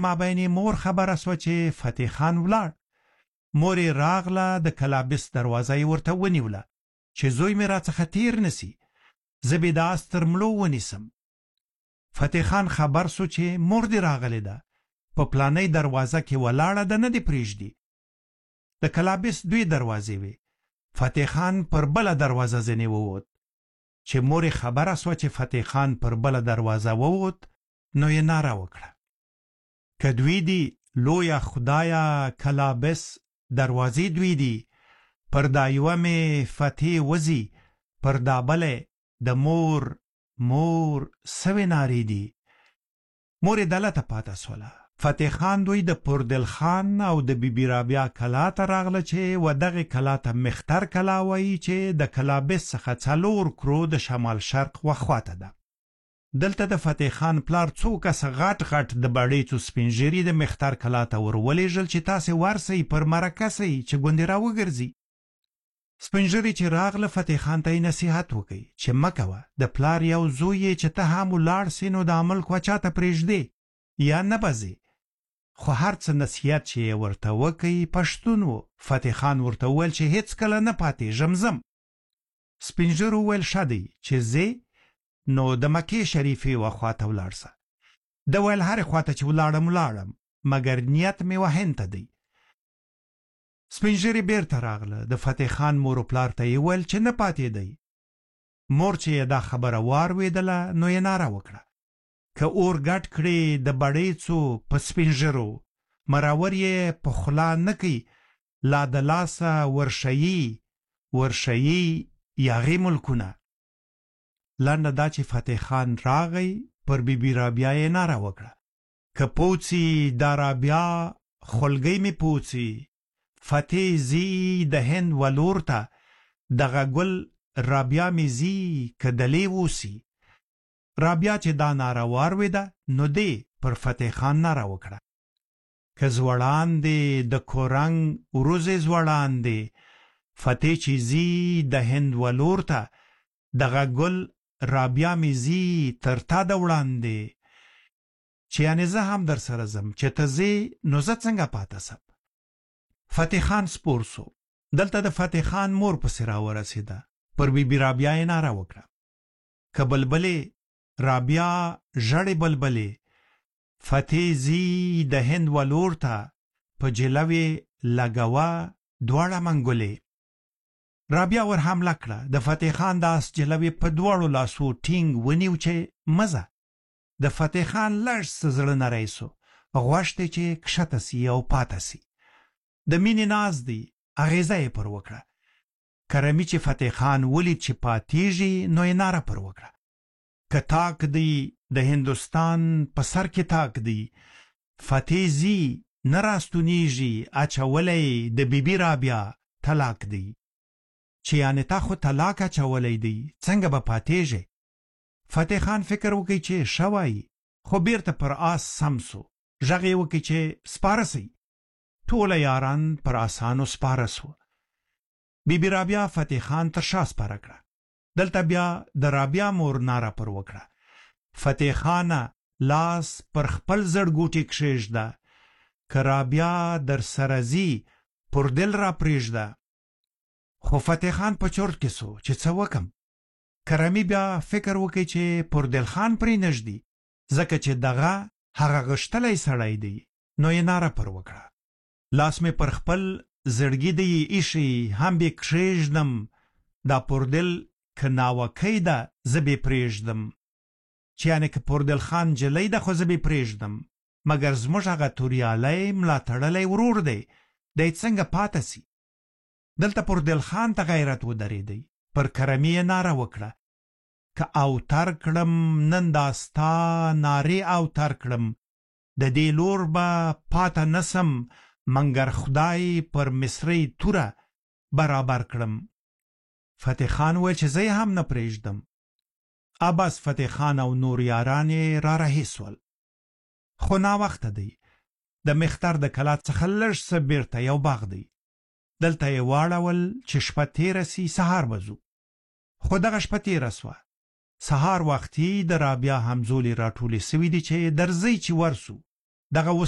مابین مور خبره سوه چې فتح خان ولاړ. مور یې راغله، د کلابس دروازه یې ورته ونیوله چې زوی مې راڅخه تیر نسی، زه به د آس تر مړو ونیسم. فتح خان خبر سو چې مور دې راغلی ده، په پلانۍ دروازه کې ولاړه ده، نه دې پرېږدي. د کلابس دوی دروازې وې. فتح خان پر بله دروازه ځنې ووت. چې مور خبره سوه چې فتح خان پر بله دروازه ووت، نو یې ناره وکړه: که دوی دي لویه خدایه کلابس، دروازې دوی دي، پر دا یوه مې فتح وځي، پر دا بله د مور سوې نارې دي. مور یې دلته پاته سوله. فتح خان دوی د پردل خان او د بیبي رابعه کلا ته راغله چې و دغې کلا ته مختر کلا وایي چې د کلابس څخه 4 کرو د شمال شرق وخواته ده. دلته د فتح خان پلار څو کسه غټ د بړیڅو سپینږیري د مختر کلا ته ورولېږل چې تاسې ورسئ، پر مرکه سئ چې ګوندې راوګرځي. سپینږیري چې راغله فتح خان ته یې نصیحت وکړي چې مه کوه، د پلار یو زوی یې چې ته هم ولاړ سې نو دا ملک وچا ته پرېږدې یا نه بځې. خو هر څه نصیحت چې یې ورته وکړي پښتون و. فتح خان ورته وویل چې هېڅ کله نه پاتېږم ځم. سپینږیرو وویل ښه دی چې ځې نو د مکې شریفې وخوا ته ولاړ سه. ده ویل هرې خواته چې ولاړم مګر نیت مې هند ته دی. سپینږیري بیرته راغله. د فتح خان مور و پلار ته یې ویل چې نه پاتېدی. مور چې یې دا خبره واورېدله نو یې ناره وکړه: که اور ګډ کړې د بړیڅو په سپینږیرو، مراور یې په خوله نه کوي، لا د لاسه ورشیي یاغې ملکونه. لنډه دا چې فتح خان راغی، پر بیبي رابعه یې ناره وکړه: که پوڅي دا رابعه خولګۍ مې پوڅي، فتح زی د هند ولور ته، دغه ګل رابعه مې زی که دلې ووسي. رابعه چې دا ناره واورېده نو دی پر فتح خان ناره وکړه: که ځوړاندې د کورنګ وروځې ځوړاندې، فتح چې زی د هند ولور ته، دغه ګل رابعه مې زی تر تا د وړاندې. چې یعنې زه هم در سره ځم، چې ته ځې نو زه څنګه پاته سم. فتح خان سپور سو. دلته د فتح خان مور پسې راورسېده. پر بیبي رابعه یې ناره وکړه: که بلبلې رابعه ژړې بلبلې، فتح زی د هند ولور ته، په جلوې لګوه دواړه منګولې. رابعه ور حمله کړه. د فتح خان د آس جلوې په دواړو لاسو ټینګ ونیو چې مزه. د فتح خان لږ څه زړه نری سو، غوښتې چې کښته سي او پاته سي. د مینې ناز دی، اغېزه یې پر وکړه. کرمي چې فتح خان ولید چې پاتېږي نو یې ناره پر وکړه: که تاک دی د هندوستان په سر کې تاک دی، فتح زی نه راستونیږي، اچولی د بیبي رابعه طلاق دی. چې یعنې تا خو طلاق اچولی دی، څنګه به پاتېږي؟ فتح خان فکر وکړي چې ښه وایي، خو بیرته پر آس سم سو. غږ یې وکړي چې سپاره سئ. ټوله یاران پر آسانو سپاره سو. بیبي رابعه فتح خان تر شا سپاره کړه. دلته بیا د رابعه مور ناره پر وکړه: فتح خانه، لاس پر خپل زړګوټي کښېږده، که رابعه در سره ځي پر دل را پرېږده. خو فتح خان په چورت کې سو چې څه وکم. کرمي بیا فکر وکړي چې پر دل خان پرې نږدي، ځکه چې دغه هغه غښتلی سړی دی. نو یې ناره پر وکړه: لاس مې پر خپل زړګي دی ایښی، هم به کښېږدم، دا پر دل که ناوکی ده زه به پرېږدم. چې یعنې که پردل خان جلی ده خو زه به پرېږدم، مګر زموږ هغه توریالی ملاتړلی ورور دی، دی څنګه پاته سي. دلته پردل خان ته غیرت ودرېدی. پر کرمي یې ناره وکړه: که اوتر کړم نن دا ستا نارې اوتر کړم، د دې لور به پاته نسم، منګر خدای پر مصرۍ توره برابر کړم. فتح خان وویل چې زه هم نه پرېږدم. اباس فتح خان او نور یاران یې را رهي سول. خو ناوخته دی. د مختر د کلا څخه لږ څه بیرته یو باغ دی. دلته یې واړول چې شپه تېره سي، سهار به ځو. خو دغه شپه تېره سوه. سهار وختي د رابعه همزولې راټولې سوي دي چې درځئ چې ورسو. دغه